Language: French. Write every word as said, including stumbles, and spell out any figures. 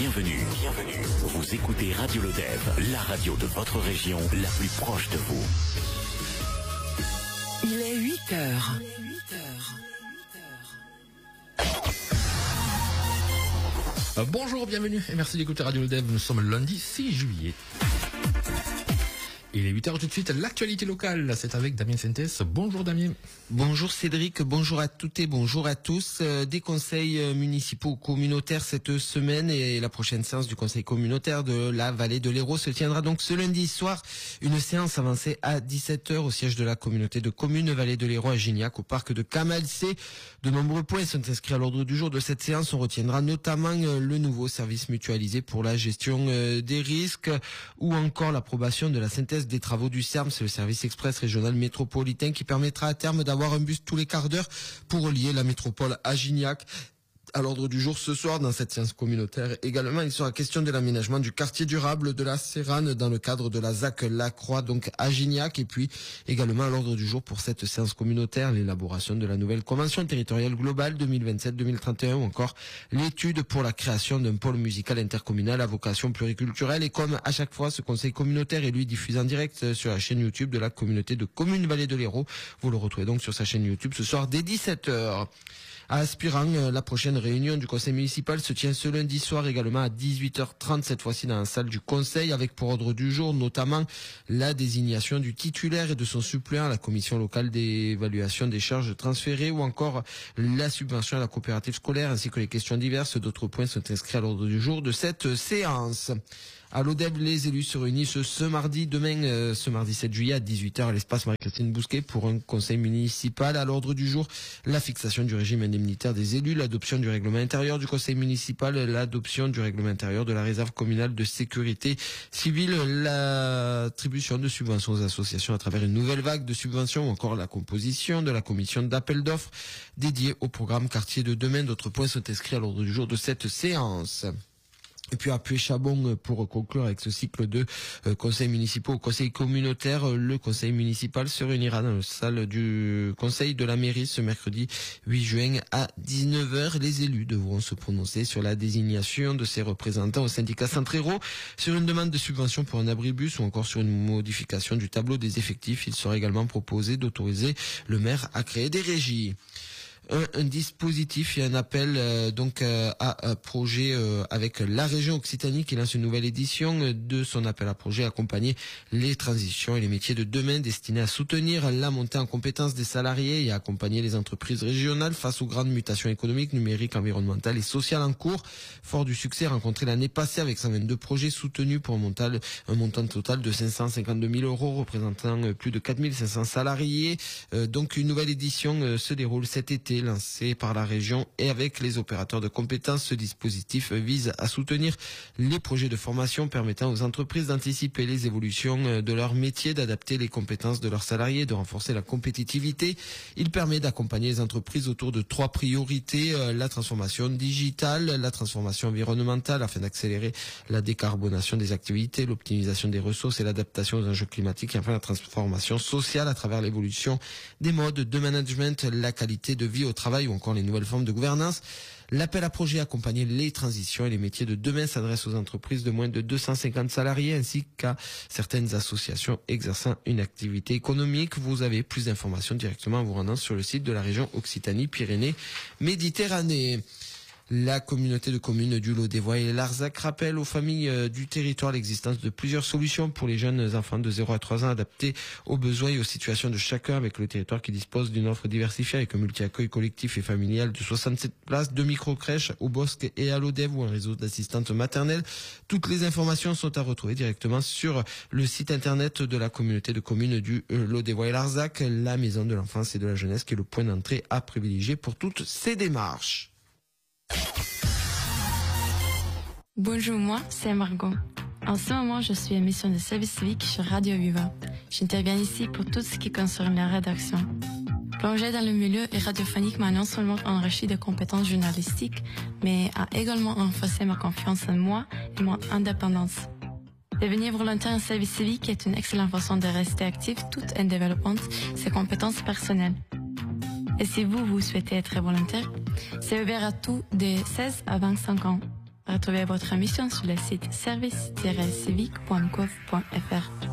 Bienvenue, bienvenue. Vous écoutez Radio Lodève, la radio de votre région, la plus proche de vous. Il est huit heures. Euh, bonjour, bienvenue et merci d'écouter Radio Lodève. Nous sommes le lundi six juillet. Il est huit heures tout de suite, l'actualité locale, c'est avec Damien Sentès. Bonjour Damien. Bonjour Cédric, bonjour à toutes et bonjour à tous. Euh, des conseils municipaux communautaires cette semaine et la prochaine séance du conseil communautaire de la vallée de l'Hérault se tiendra donc ce lundi soir. Une séance avancée à dix-sept heures au siège de la communauté de communes vallée de l'Hérault à Gignac au parc de Camalcé. De nombreux points sont inscrits à l'ordre du jour de cette séance. On retiendra notamment euh, le nouveau service mutualisé pour la gestion euh, des risques ou encore l'approbation de la synthèse des travaux du C E R M, c'est le service express régional métropolitain qui permettra à terme d'avoir un bus tous les quarts d'heure pour relier la métropole à Gignac. À l'ordre du jour ce soir, dans cette séance communautaire également, il sera question de l'aménagement du quartier durable de la Sérane dans le cadre de la Z A C Lacroix, donc à Gignac. Et puis également à l'ordre du jour pour cette séance communautaire, l'élaboration de la nouvelle convention territoriale globale deux mille vingt-sept deux mille trente et un ou encore l'étude pour la création d'un pôle musical intercommunal à vocation pluriculturelle. Et comme à chaque fois, ce conseil communautaire est lui diffusé en direct sur la chaîne YouTube de la communauté de communes Vallée de l'Hérault. Vous le retrouvez donc sur sa chaîne YouTube ce soir dès dix-sept heures. À Aspirant, la prochaine réunion du conseil municipal se tient ce lundi soir également à dix-huit heures trente, cette fois-ci dans la salle du conseil, avec pour ordre du jour notamment la désignation du titulaire et de son suppléant à la commission locale d'évaluation des charges transférées ou encore la subvention à la coopérative scolaire ainsi que les questions diverses. D'autres points sont inscrits à l'ordre du jour de cette séance. À l'Odève, les élus se réunissent ce mardi, demain, euh, ce mardi sept juillet à dix-huit heures à l'espace Marie-Christine Bousquet pour un conseil municipal. À l'ordre du jour, la fixation du régime indemnitaire des élus, l'adoption du règlement intérieur du conseil municipal, l'adoption du règlement intérieur de la réserve communale de sécurité civile, l'attribution de subventions aux associations à travers une nouvelle vague de subventions ou encore la composition de la commission d'appel d'offres dédiée au programme quartier de demain. D'autres points sont inscrits à l'ordre du jour de cette séance. Et puis à Puy-Chabon, pour conclure avec ce cycle de euh, conseils municipaux au conseil communautaire, euh, le conseil municipal se réunira dans la salle du conseil de la mairie ce mercredi huit juin à dix-neuf heures. Les élus devront se prononcer sur la désignation de ses représentants au syndicat Centre-Hérault, sur une demande de subvention pour un abribus ou encore sur une modification du tableau des effectifs. Il sera également proposé d'autoriser le maire à créer des régies. Un, un dispositif et un appel euh, donc euh, à un projet euh, avec la région Occitanie qui lance une nouvelle édition de son appel à projet accompagner les transitions et les métiers de demain destinés à soutenir la montée en compétences des salariés et à accompagner les entreprises régionales face aux grandes mutations économiques, numériques, environnementales et sociales en cours. Fort du succès rencontré l'année passée avec cent vingt-deux projets soutenus pour un montant, un montant total de cinq cent cinquante-deux mille euros représentant plus de quatre mille cinq cents salariés. Euh, donc une nouvelle édition euh, se déroule cet été, lancé par la région et avec les opérateurs de compétences. Ce dispositif vise à soutenir les projets de formation permettant aux entreprises d'anticiper les évolutions de leur métier, d'adapter les compétences de leurs salariés, de renforcer la compétitivité. Il permet d'accompagner les entreprises autour de trois priorités: la transformation digitale, la transformation environnementale afin d'accélérer la décarbonation des activités, l'optimisation des ressources et l'adaptation aux enjeux climatiques, et enfin la transformation sociale à travers l'évolution des modes de management, la qualité de vie au travail ou encore les nouvelles formes de gouvernance. L'appel à projet accompagner les transitions et les métiers de demain s'adresse aux entreprises de moins de deux cent cinquante salariés ainsi qu'à certaines associations exerçant une activité économique. Vous avez plus d'informations directement en vous rendant sur le site de la région Occitanie-Pyrénées-Méditerranée. La communauté de communes du Lodévois et l'Arzac rappelle aux familles euh, du territoire l'existence de plusieurs solutions pour les jeunes enfants de zéro à trois ans adaptées aux besoins et aux situations de chacun, avec le territoire qui dispose d'une offre diversifiée avec un multi-accueil collectif et familial de soixante-sept places, deux micro-crèches au Bosc et à Lodève ou un réseau d'assistantes maternelles. Toutes les informations sont à retrouver directement sur le site internet de la communauté de communes du euh, Lodévois et l'Arzac, la maison de l'enfance et de la jeunesse qui est le point d'entrée à privilégier pour toutes ces démarches. Bonjour, moi, c'est Margot. En ce moment, je suis en mission de service civique sur Radio Viva. J'interviens ici pour tout ce qui concerne la rédaction. Plonger dans le milieu radiophonique m'a non seulement enrichi de compétences journalistiques, mais a également renforcé ma confiance en moi et mon indépendance. Devenir volontaire en service civique est une excellente façon de rester actif tout en développant ses compétences personnelles. Et si vous, vous souhaitez être volontaire, c'est ouvert à tous de seize à vingt-cinq ans. Retrouvez votre émission sur le site service tiret civique point gouv point f r.